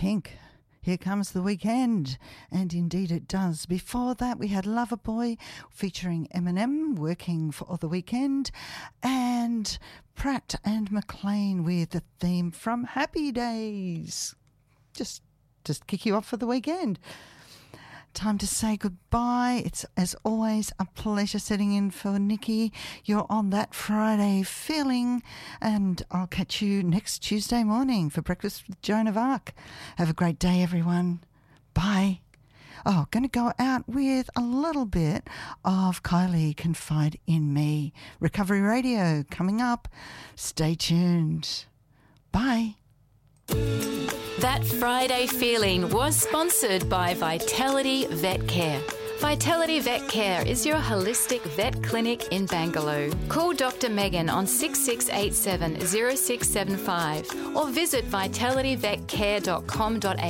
Pink. Here comes the weekend, and indeed it does. Before that, we had Loverboy featuring Eminem, Working for the Weekend, and Pratt and McLean with the theme from Happy Days. Just kick you off for the weekend. Time to say goodbye. It's, as always, a pleasure sitting in for Nikki. You're on that Friday feeling, and I'll catch you next Tuesday morning for Breakfast with Joan of Arc. Have a great day, everyone. Bye. Oh, going to go out with a little bit of Kylie, Confide in Me. Recovery Radio coming up. Stay tuned. Bye. That Friday feeling was sponsored by Vitality Vet Care. Vitality Vet Care is your holistic vet clinic in Bangalore. Call Dr. Megan on 6687 0675 or visit vitalityvetcare.com.au.